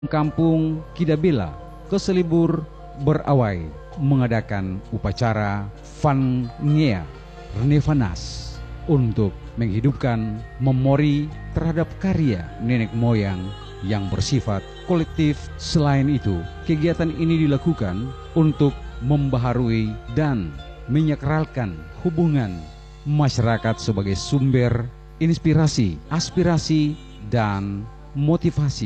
Kampung Kidabela Keselibur berawai mengadakan upacara Fangea Renevanas untuk menghidupkan memori terhadap karya nenek moyang yang bersifat kolektif. Selain itu, kegiatan ini dilakukan untuk membaharui dan menyakralkan hubungan masyarakat sebagai sumber inspirasi, aspirasi, dan motivasi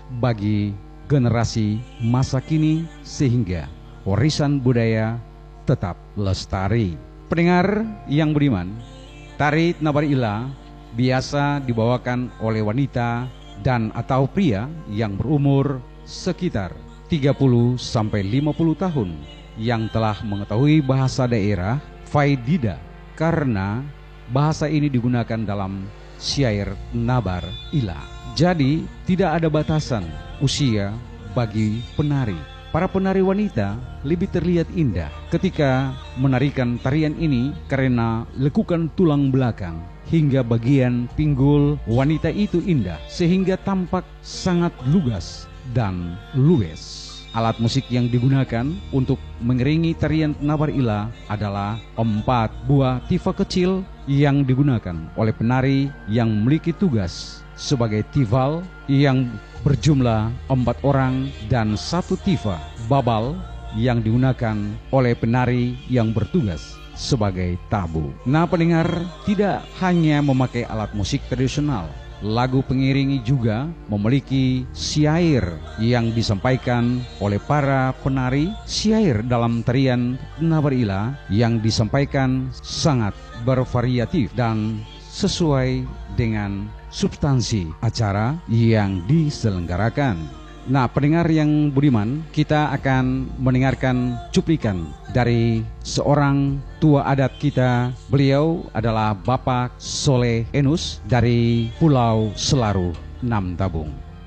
bagi generasi masa kini sehingga warisan budaya tetap lestari. Pendengar yang budiman, tari Tnabar Ila biasa dibawakan oleh wanita dan atau pria yang berumur sekitar 30 sampai 50 tahun yang telah mengetahui bahasa daerah Faidida, karena bahasa ini digunakan dalam syair Tnabar Ila. Jadi tidak ada batasan usia bagi penari. Para penari wanita lebih terlihat indah ketika menarikan tarian ini karena lekukan tulang belakang hingga bagian pinggul wanita itu indah sehingga tampak sangat lugas dan luwes. Alat musik yang digunakan untuk mengiringi tarian Tnabar Ila adalah 4 buah tifa kecil yang digunakan oleh penari yang memiliki tugas sebagai tival yang berjumlah 4 orang dan 1 tifa babal yang digunakan oleh penari yang bertugas sebagai tabu. Nah pendengar, tidak hanya memakai alat musik tradisional, lagu pengiringi juga memiliki syair yang disampaikan oleh para penari. Syair dalam tarian Tnabar Ila yang disampaikan sangat bervariatif dan sesuai dengan substansi acara yang diselenggarakan. Nah, pendengar yang budiman, kita akan mendengarkan cuplikan dari seorang tua adat kita. Beliau adalah Bapak Soleh Enus dari Pulau Selaru, Nam Tabung.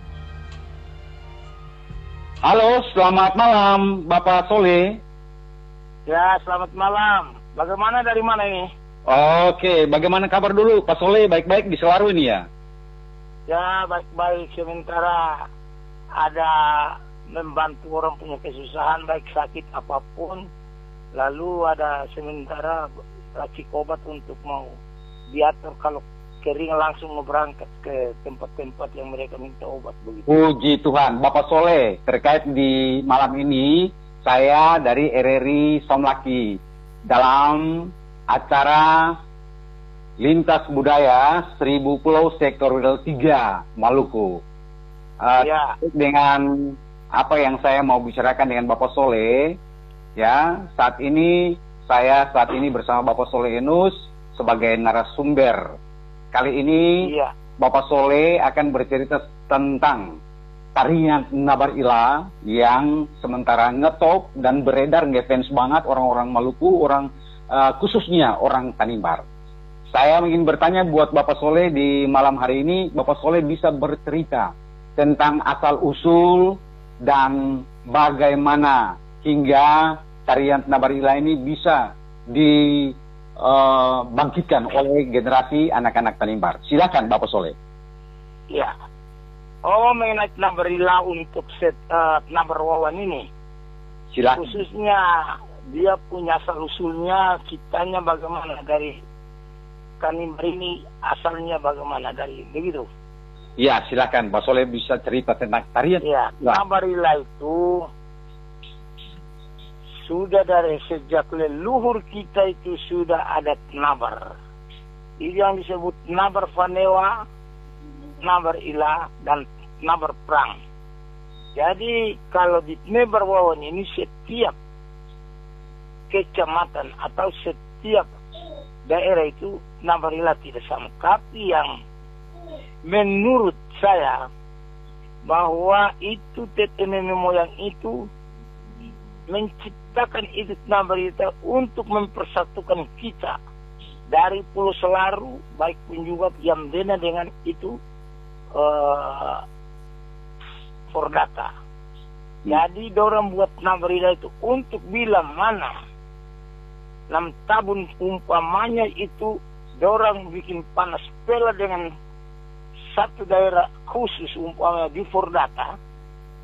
Halo, selamat malam Bapak Soleh. Ya, selamat malam. Bagaimana, dari mana ini? Oke, bagaimana kabar dulu Pak Soleh? Baik-baik di Selaru ini ya? Ya, baik-baik. Sementara ada membantu orang punya kesusahan, baik sakit apapun. Lalu ada sementara racik obat untuk mau diatur kalau kering langsung mau berangkat ke tempat-tempat yang mereka minta obat begitu. Puji Tuhan. Bapak Soleh, terkait di malam ini, saya dari RRI Somlaki dalam acara Lintas Budaya 1000 Pulau Sektor Wilayah 3 Maluku. Ya. Dengan apa yang saya mau bicarakan dengan Bapak Soleh, ya, saat ini saya bersama Bapak Soleh Enus sebagai narasumber. Kali ini Ya. Bapak Soleh akan bercerita tentang tarian Tnabar Ila yang sementara ngetop dan beredar ngefans banget orang-orang Maluku, khususnya orang Tanimbar. Saya ingin bertanya buat Bapak Soleh di malam hari ini, Bapak Soleh bisa bercerita tentang asal-usul dan bagaimana hingga tarian Tnabar Ila ini bisa dibangkitkan oleh generasi anak-anak Tanimbar. Silakan Bapak Soleh. Ya. Mengenai Tnabar Ila untuk Tnabar Wawan ini, Silakan. khususnya dia punya asal-usulnya, ciptanya bagaimana, dari Tanimbar ini asalnya bagaimana, dari begitu. Ya, silakan Pak Soleh bisa cerita tentang tarian. Ya, Tnabar Ila itu sudah dari sejak leluhur kita itu sudah ada Tnabar. Itu yang disebut Tnabar Fanewa, Tnabar Ila, dan Tnabar Perang. Jadi kalau di Tnabar Wawan ini setiap kecamatan atau setiap daerah itu Tnabar Ila tidak sama. Tapi yang menurut saya bahwa itu nenek moyang itu menciptakan itu Tnabar Ila untuk mempersatukan kita dari Pulau Selaru, baik pun juga yang beda dengan itu Fordata. Jadi dorang buat Tnabar Ila itu untuk bilang mana Nam Tabun umpamanya itu dorang bikin panas pela dengan satu daerah khusus umpamanya di Fordata,